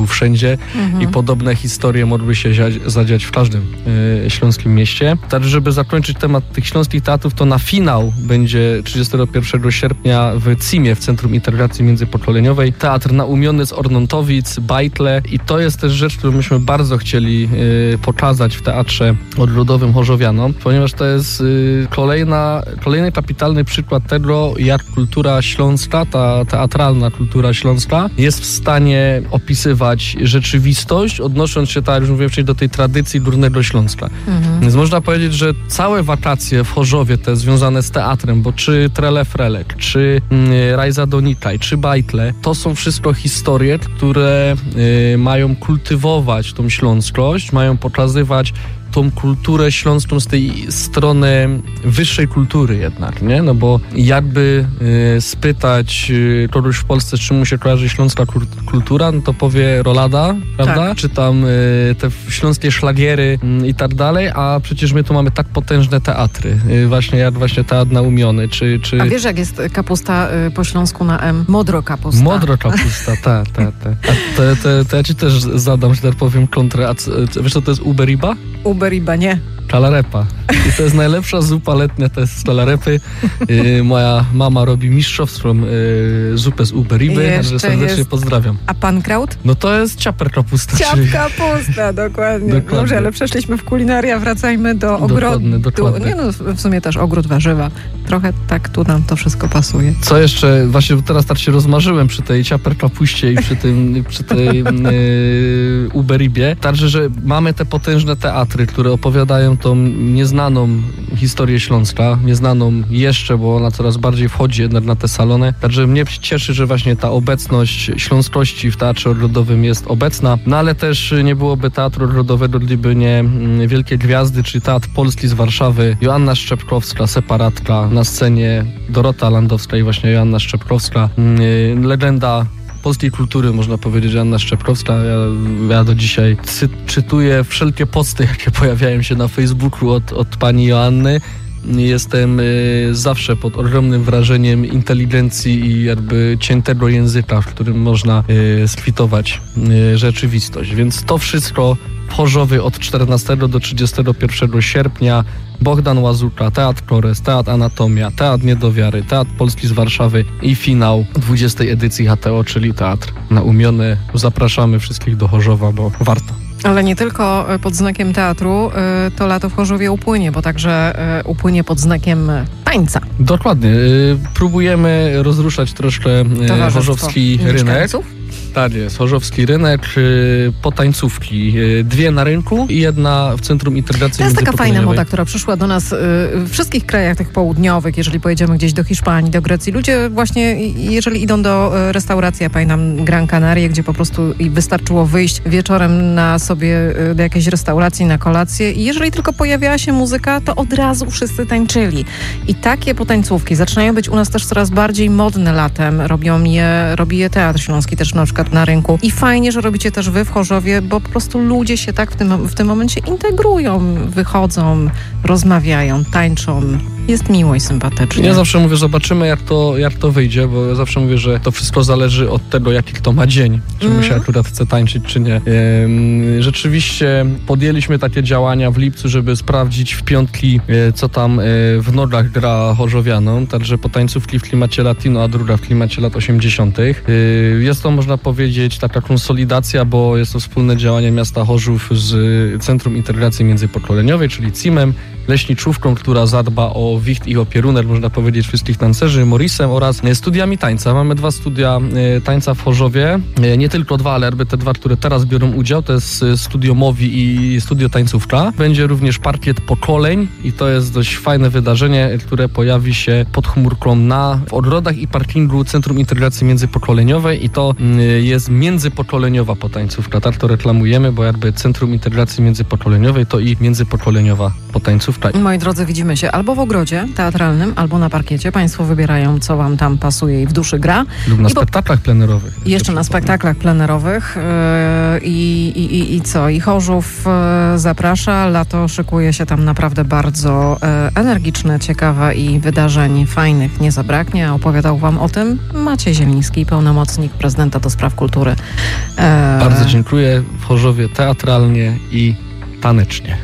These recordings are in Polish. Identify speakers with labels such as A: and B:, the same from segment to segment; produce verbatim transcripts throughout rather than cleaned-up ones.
A: był wszędzie mhm. i podobne historie mogły się zadziać w każdym y, śląskim mieście. Tak, żeby zakończyć temat tych śląskich teatrów, to na finał będzie trzydziestego pierwszego sierpnia w Cimie, w Centrum Integracji Międzypokoleniowej. Teatr naumiony z Ornontowic, Bajtle i to jest też rzecz, którą myśmy bardzo chcieli y, pokazać w Teatrze Odludowym Chorzowianom, ponieważ to jest y, kolejna, kolejny kapitalny przykład tego, jak kultura śląska, ta teatralna kultura śląska jest w stanie opisywać rzeczywistość, odnosząc się, tak jak już mówiłem wcześniej, do tej tradycji Górnego Śląska. Mhm. Więc można powiedzieć, że całe wakacje w Chorzowie te związane z teatrem, bo czy Trele Frelek, czy y, Rajza Donikaj, czy Bajtle, to są wszystko historie, które y, mają kultywować tą śląskość, mają pokazywać tą kulturę śląską z tej strony wyższej kultury jednak, nie? No bo jakby y, spytać y, kogoś w Polsce, z czym mu się kojarzy śląska kultura, no to powie rolada, prawda? Tak. Czy tam y, te śląskie szlagiery y, i tak dalej, a przecież my tu mamy tak potężne teatry, y, właśnie jak właśnie Teatr Naumiony, czy... czy...
B: A wiesz, jak jest kapusta y, po śląsku na M? Modro kapusta.
A: Modro kapusta, tak, tak, tak. A te, te, te ja ci też zadam, że tak powiem, kontrę. A c, wiesz, co to jest uberiba?
B: Uberiba, nie.
A: Kalarepa. I to jest najlepsza zupa letnia, to jest z kalarepy. Yy, moja mama robi mistrzowską yy, zupę z uberiby, także serdecznie jest... pozdrawiam.
B: A pankraut?
A: No to jest ciaper kapusta.
B: Ciap czyli... kapusta, dokładnie. dokładnie. Dobrze, ale przeszliśmy w kulinaria, wracajmy do ogrodu.
A: Dokładnie, dokładnie.
B: Nie no, w sumie też ogród warzywa. Trochę tak tu nam to wszystko pasuje.
A: Co jeszcze, właśnie teraz tak się rozmarzyłem przy tej ciaper kapuście i przy tym, przy tej yy, uberibie. Także, że mamy te potężne teatry, które opowiadają tą nieznaną historię Śląska, nieznaną jeszcze, bo ona coraz bardziej wchodzi jednak na te salony. Także mnie cieszy, że właśnie ta obecność śląskości w Teatrze Ogrodowym jest obecna, no ale też nie byłoby Teatru Ogrodowego, gdyby nie wielkie gwiazdy, czyli Teatr Polski z Warszawy, Joanna Szczepkowska, separatka, na scenie Dorota Landowska i właśnie Joanna Szczepkowska, legenda polskiej kultury, można powiedzieć, że Anna Szczepkowska. Ja, ja do dzisiaj cy, czytuję wszelkie posty, jakie pojawiają się na Facebooku od, od pani Joanny. Jestem y, zawsze pod ogromnym wrażeniem inteligencji i jakby ciętego języka, w którym można y, skwitować y, rzeczywistość. Więc to wszystko w Chorzowie od czternastego do trzydziestego pierwszego sierpnia. Bogdan Łazuka, Teatr Kores, Teatr Anatomia, Teatr Niedowiary, Teatr Polski z Warszawy i finał dwudziestej edycji H T O, czyli Teatr Naumiony. Zapraszamy wszystkich do Chorzowa, bo warto.
B: Ale nie tylko pod znakiem teatru to lato w Chorzowie upłynie, bo także upłynie pod znakiem tańca.
A: Dokładnie. Próbujemy rozruszać troszkę chorzowski rynek. Tak jest, chorzowski rynek, y, potańcówki, y, dwie na rynku i jedna w Centrum Integracji
B: Międzypokoleniowej. To jest taka fajna moda, która przyszła do nas y, w wszystkich krajach tych południowych, jeżeli pojedziemy gdzieś do Hiszpanii, do Grecji. Ludzie właśnie, jeżeli idą do restauracji, ja pamiętam Gran Canaria, gdzie po prostu wystarczyło wyjść wieczorem na sobie do jakiejś restauracji, na kolację i jeżeli tylko pojawiała się muzyka, to od razu wszyscy tańczyli. I takie potańcówki zaczynają być u nas też coraz bardziej modne latem. Robią je, robi je Teatr Śląski też na przykład na rynku. I fajnie, że robicie też wy w Chorzowie, bo po prostu ludzie się tak w tym, w tym momencie integrują, wychodzą, rozmawiają, tańczą. Jest miło i sympatycznie.
A: Ja zawsze mówię, zobaczymy jak to, jak to wyjdzie, bo ja zawsze mówię, że to wszystko zależy od tego, jaki kto ma dzień. Czy mm. mu się akurat chce tańczyć, czy nie. Ehm, rzeczywiście podjęliśmy takie działania w lipcu, żeby sprawdzić w piątki, e, co tam e, w nogach gra chorzowianom. Także potańcówki w klimacie latino, a druga w klimacie lat osiemdziesiątych. E, jest to, można powiedzieć, taka konsolidacja, bo jest to wspólne działanie miasta Chorzów z Centrum Integracji Międzypokoleniowej, czyli cimem, leśniczówką, która zadba o wicht i opierunek, można powiedzieć, wszystkich tancerzy, Morisem oraz studiami tańca. Mamy dwa studia e, tańca w Chorzowie. E, nie tylko dwa, ale jakby te dwa, które teraz biorą udział, to jest Studio Mowi i Studio Tańcówka. Będzie również parkiet pokoleń i to jest dość fajne wydarzenie, które pojawi się pod chmurką na w ogrodach i parkingu Centrum Integracji Międzypokoleniowej i to y, jest międzypokoleniowa potańcówka. Tak to reklamujemy, bo jakby Centrum Integracji Międzypokoleniowej to i międzypokoleniowa potańcówka.
B: Moi drodzy, widzimy się albo w ogrodzie, wodzie teatralnym albo na parkiecie. Państwo wybierają, co wam tam pasuje i w duszy gra.
A: Lub na
B: I
A: spektaklach plenerowych.
B: I jeszcze na spektaklach plenerowych. Yy, i, i, I co? I Chorzów yy, zaprasza. Lato szykuje się tam naprawdę bardzo yy, energiczne, ciekawe i wydarzeń fajnych nie zabraknie. Opowiadał wam o tym Maciej Zieliński, pełnomocnik prezydenta do spraw kultury. Yy.
A: Bardzo dziękuję. W Chorzowie teatralnie i tanecznie.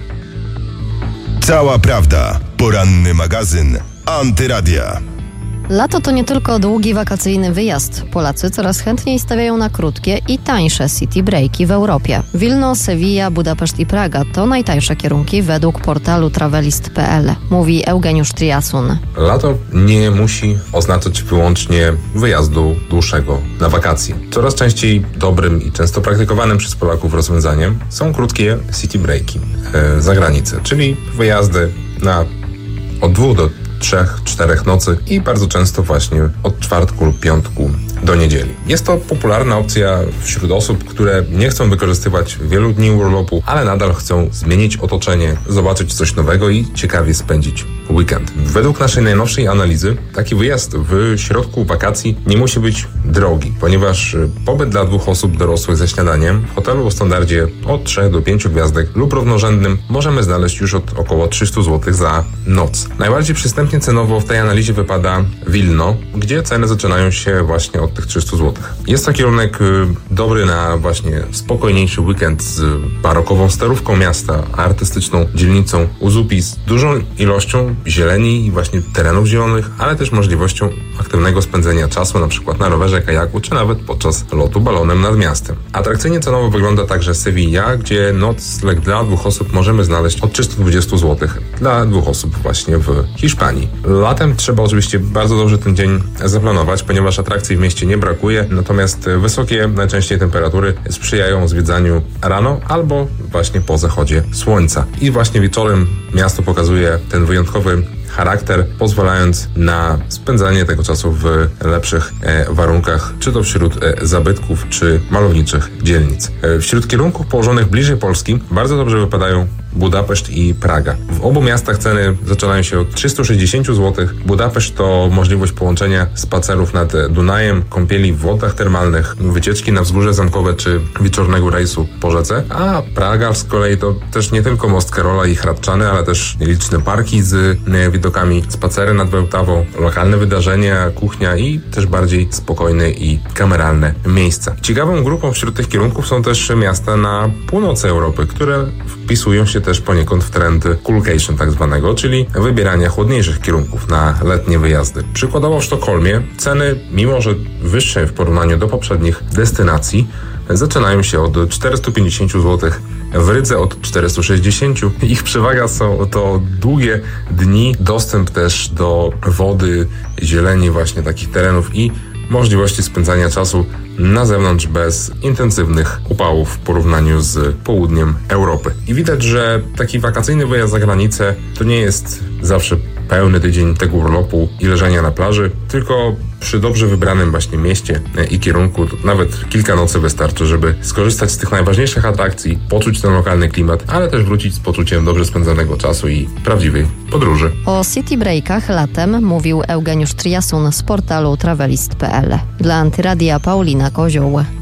C: Cała prawda. Poranny magazyn Antyradia.
D: Lato to nie tylko długi wakacyjny wyjazd. Polacy coraz chętniej stawiają na krótkie i tańsze city breaki w Europie. Wilno, Sewilla, Budapeszt i Praga to najtańsze kierunki według portalu travelist kropka p l, mówi Eugeniusz Triasun.
E: Lato nie musi oznaczać wyłącznie wyjazdu dłuższego na wakacje. Coraz częściej dobrym i często praktykowanym przez Polaków rozwiązaniem są krótkie city breaki e, za granicę, czyli wyjazdy na od dwóch do trzech, czterech nocy i bardzo często właśnie od czwartku lub piątku do niedzieli. Jest to popularna opcja wśród osób, które nie chcą wykorzystywać wielu dni urlopu, ale nadal chcą zmienić otoczenie, zobaczyć coś nowego i ciekawie spędzić weekend. Według naszej najnowszej analizy taki wyjazd w środku wakacji nie musi być drogi, ponieważ pobyt dla dwóch osób dorosłych ze śniadaniem w hotelu o standardzie od trzech do pięciu gwiazdek lub równorzędnym możemy znaleźć już od około trzysta złotych za noc. Najbardziej przystępnie cenowo w tej analizie wypada Wilno, gdzie ceny zaczynają się właśnie od tych trzysta złotych. Jest to kierunek dobry na właśnie spokojniejszy weekend z barokową starówką miasta, artystyczną dzielnicą Uzupi z dużą ilością zieleni i właśnie terenów zielonych, ale też możliwością aktywnego spędzenia czasu na przykład na rowerze, kajaku, czy nawet podczas lotu balonem nad miastem. Atrakcyjnie cenowo wygląda także Sewilla, gdzie nocleg dla dwóch osób możemy znaleźć od trzysta dwadzieścia złotych dla dwóch osób właśnie w Hiszpanii. Latem trzeba oczywiście bardzo dobrze ten dzień zaplanować, ponieważ atrakcji w mieście nie brakuje, natomiast wysokie najczęściej temperatury sprzyjają zwiedzaniu rano albo właśnie po zachodzie słońca. I właśnie wieczorem miasto pokazuje ten wyjątkowy charakter, pozwalając na spędzanie tego czasu w lepszych e, warunkach, czy to wśród e, zabytków, czy malowniczych dzielnic. E, wśród kierunków położonych bliżej Polski bardzo dobrze wypadają Budapeszt i Praga. W obu miastach ceny zaczynają się od trzysta sześćdziesiąt złotych. Budapeszt to możliwość połączenia spacerów nad Dunajem, kąpieli w wodach termalnych, wycieczki na wzgórze zamkowe czy wieczornego rejsu po rzece, a Praga z kolei to też nie tylko most Karola i Hradczany, ale też liczne parki z widokami, spacery nad Wełtawą, lokalne wydarzenia, kuchnia i też bardziej spokojne i kameralne miejsca. Ciekawą grupą wśród tych kierunków są też miasta na północy Europy, które wpisują się też poniekąd w trend coolcation tak zwanego, czyli wybierania chłodniejszych kierunków na letnie wyjazdy. Przykładowo w Sztokholmie ceny, mimo że wyższe w porównaniu do poprzednich destynacji, zaczynają się od czterysta pięćdziesiąt złotych, w Rydze od czterysta sześćdziesiąt. Ich przewaga są to długie dni, dostęp też do wody, zieleni, właśnie takich terenów i możliwości spędzania czasu na zewnątrz bez intensywnych upałów w porównaniu z południem Europy. I widać, że taki wakacyjny wyjazd za granicę to nie jest zawsze pełny tydzień tego urlopu i leżenia na plaży, tylko przy dobrze wybranym właśnie mieście i kierunku nawet kilka nocy wystarczy, żeby skorzystać z tych najważniejszych atrakcji, poczuć ten lokalny klimat, ale też wrócić z poczuciem dobrze spędzonego czasu i prawdziwej podróży.
D: O city breakach latem mówił Eugeniusz Triasun z portalu travelist kropka p l. Dla Antyradia Paulina Kozioł.